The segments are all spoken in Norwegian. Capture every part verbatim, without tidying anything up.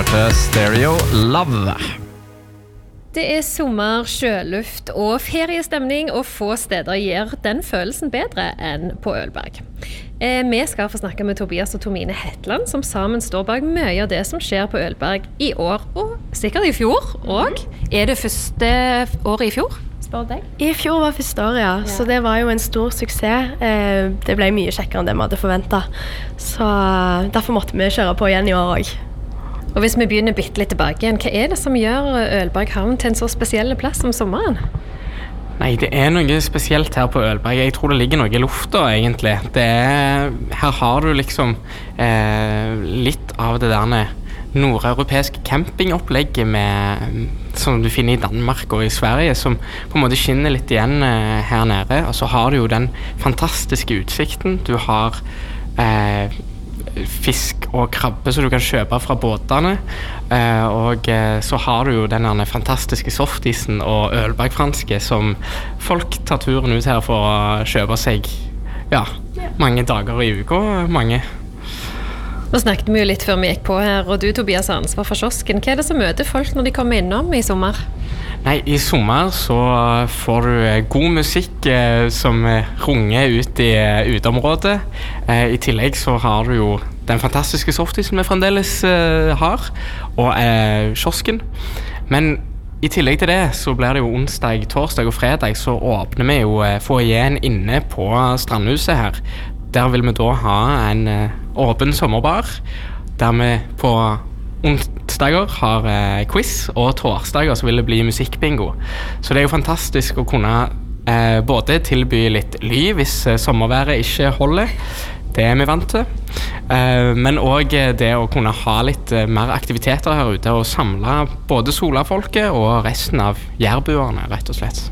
hørte Stereo Love. Det er sommer, sjøluft og feriestemning, og få steder gjør den følelsen bedre enn på Ølberg. Eh, vi skal få snakke med Tobias og Tomine Hetland, som sammen står bak mye av det som skjer på Ølberg i år, og sikkert i fjor. Og er det første året i fjor? Spør deg. I fjor var første året, ja. ja. Så det var jo en stor suksess. Eh, det ble mye kjekkere enn det vi hadde forventet. Så derfor måtte vi kjøre på igjen i år også. Og hvis vi begynner bitte litt tilbake igjen, hva er det som gjør Ølberg havn til en så spesiell plass om sommeren? Nei, det er noe spesielt her på Ølberg. Jeg tror det ligger noe i lufta, egentlig. Det er, her har du liksom eh, litt av det der nordeuropeiske campingopplegget med, som du finner i Danmark og i Sverige, som på en måte skinner litt igjen eh, her nede. Og så har du jo den fantastiske utsikten. Du har eh, fisk og krabbe som du kan kjøpe fra båtene, eh, og eh, så har du jo den fantastiske softisen og ølbergfranske som folk tar turen ut her for å kjøpe seg ja, mange dager i uka, mange. Nå snakket vi jo litt før vi gikk på her, og du Tobias har ansvar for kiosken. Hva er det som møter folk når de kommer innom i sommer? Nei, i sommer så får du god musikk eh, som runger ut i uteområdet. Eh, I tillegg så har du jo den fantastiske softisen vi fremdeles eh, har, og eh, kiosken. Men i tillegg til det så blir det jo onsdag, torsdag og fredag, så åpner vi jo eh, foajeen inne på Strandhuset her. Der vil vi da ha en eh, åpen sommerbar, der vi på onsdager har eh, quiz, og torsdager så vil det bli musikkbingo. Så det er jo fantastisk å kunne eh, både tilby litt ly hvis eh, sommerværet ikke holder, det er vi vant til, eh, men også det å kunne ha litt eh, mer aktiviteter her ute, og samle både solafolket og resten av jærbuerne, rett og slett.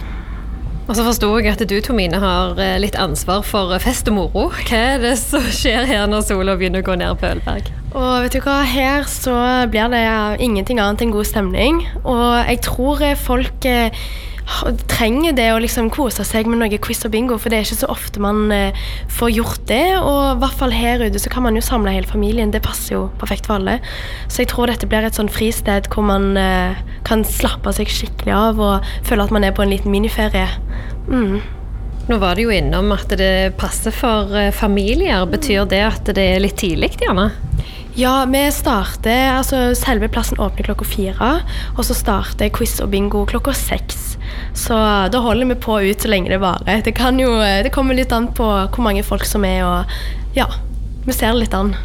Og så forstår jeg at du, Tomine, har eh, litt ansvar for fest og moro. Hva er det som skjer her når sola begynner å gå ned på Ølberg? Og vet du hva, her så blir det ingenting annet enn god stemning, og jeg tror folk eh, trenger det å liksom kose seg med noe quiz og bingo, for det er ikke så ofte man eh, får gjort det, og i hvert fall her ute så kan man jo samle hele familien, det passer jo perfekt for alle. Så jeg tror dette blir et sånn fristed hvor man eh, kan slappe seg skikkelig av og føle at man er på en liten miniferie. Mm. Nå var det jo innom at det passer for familier. Betyr det at det er litt tidlig, Diana? Ja, vi starter, altså selve plassen åpner klokka fire, og så starter quiz og bingo klokka seks. Så da holder vi på ut så lenge det varer. Det kan jo, det kommer litt an på hvor mange folk som er, og ja, vi ser litt an.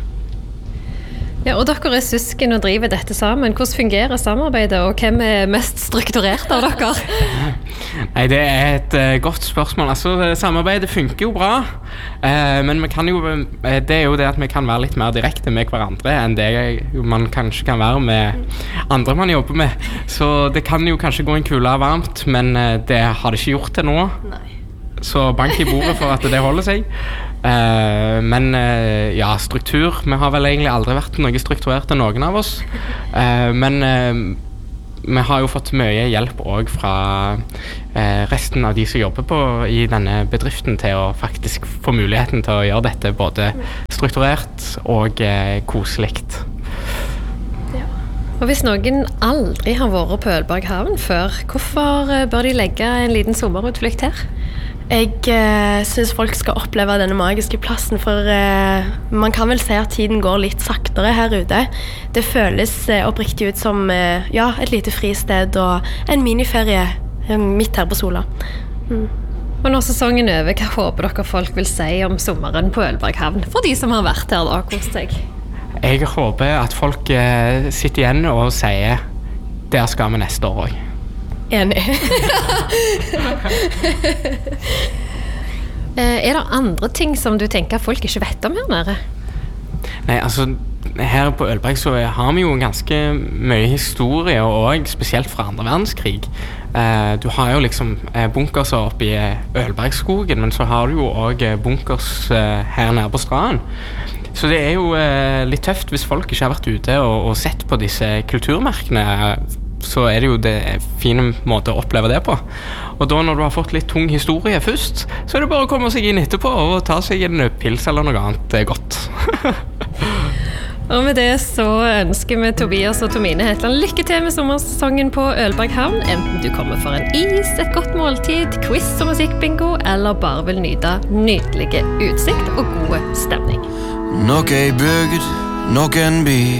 Ja, og dere er søsken og driver dette sammen. Hvordan fungerer samarbeidet, og hvem er mest strukturert av dere? Nei, det er et uh, godt spørsmål. Altså, samarbeidet funker jo bra, uh, men vi kan jo, det er jo det at vi kan være litt mer direkte med hverandre enn det man kanskje kan være med andre man jobber med. Så det kan jo kanskje gå en kule varmt, men uh, det har det ikke gjort til nå. Nei. Så bank i bordet for at det holder seg. Uh, men uh, ja, struktur, vi har vel egentlig aldri vært noe strukturert til noen av oss, uh, men uh, vi har jo fått mye hjelp også fra uh, resten av de som jobber på i denne bedriften til å faktisk få muligheten til å gjøre dette både strukturert og uh, koselikt. Ja. Og hvis noen aldri har vært på Ølberg havn før, hvorfor bør de legge en liten sommerutflukt her? Jeg eh, synes folk skal oppleve denne magiske plassen, for eh, man kan vel si at tiden går litt saktere her ute. Det føles eh, oppriktig ut som eh, ja, et lite fristed og en miniferie eh, midt her på Sola. Mm. Og når sesongen er over, hva håper dere folk vil si om sommeren på Ølberg havn? For de som har vært her da, kost seg. Jeg håper at folk eh, sitter igjen og sier, der skal vi neste år også. Enig. Er det andre ting som du tenker folk ikke vet om her nede? Nei, altså, her på Ølberg så har vi jo ganske mye historie, og spesielt fra andre verdenskrig. Eh, du har jo liksom bunkers oppe i Ølbergskogen, men så har du jo også bunkers eh, her nede på stranden. Så det er jo eh, litt tøft hvis folk ikke har vært ute og, og sett på disse kulturmerkene, så er det jo det fine måte å oppleve det på. Og da når du har fått litt tung historie først, så er det bare å komme seg inn etterpå og ta seg en pils eller noe annet godt. Og med det så ønsker vi Tobias og Tomine Hetland lykke til med sommersesongen på Ølberg havn, enten du kommer for en is, et godt måltid, quiz og musikkbingo, eller bare vil nyte nydelige utsikt og gode stemning. Nok er i bygget, nok en by.